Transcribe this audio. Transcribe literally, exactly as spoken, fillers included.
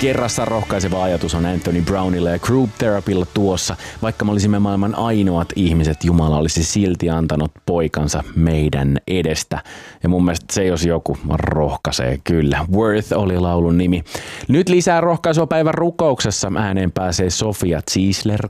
Kerrassa rohkaiseva ajatus on Anthony Brownilla ja Group Therapylla tuossa. Vaikka me olisimme maailman ainoat ihmiset, Jumala olisi silti antanut poikansa meidän edestä. Ja mun mielestä se jos joku rohkaisee kyllä. Worth oli laulun nimi. Nyt lisää rohkaisua päivän rukouksessa. Ääneen pääsee Sofia Ziesler,